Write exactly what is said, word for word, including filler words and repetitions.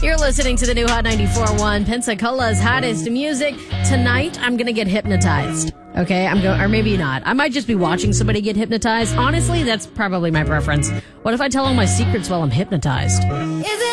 You're listening to the new Hot ninety-four point one, Pensacola's hottest music. Tonight, I'm going to get hypnotized. Okay, I'm going, or maybe not. I might just be watching somebody get hypnotized. Honestly, that's probably my preference. What if I tell them my secrets while I'm hypnotized? Is it